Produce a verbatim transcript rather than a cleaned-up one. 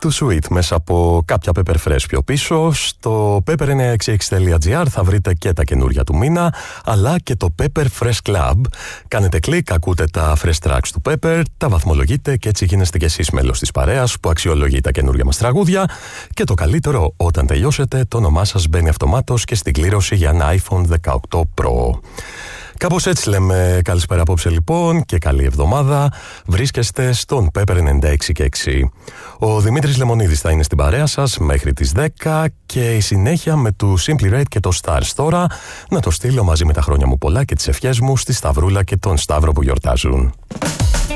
Too Sweet μέσα από κάποια Pepper Fresh πιο πίσω. Στο pepper εννιακόσια εξήντα έξι τελεία τζι άρ θα βρείτε και τα καινούρια του μήνα, αλλά και το Pepper Fresh Club. Κάνετε κλικ, ακούτε τα fresh tracks του Pepper, τα βαθμολογείτε και έτσι γίνεστε κι εσείς μέλος της παρέας που αξιολογεί τα καινούρια μας τραγούδια. Και το καλύτερο, όταν τελειώσετε, το όνομά σας μπαίνει αυτομάτως και στην κλήρωση για ένα άιφον δεκαοκτώ Pro. Κάπως έτσι λέμε καλησπέρα απόψε λοιπόν και καλή εβδομάδα. Βρίσκεστε στον Pepper ενενήντα έξι και έξι. Ο Δημήτρης Λεμονίδης θα είναι στην παρέα σας μέχρι τις δέκα και η συνέχεια με του Simply Red και το Stars. Τώρα να το στείλω μαζί με τα χρόνια μου πολλά και τις ευχές μου στη Σταυρούλα και τον Σταύρο που γιορτάζουν.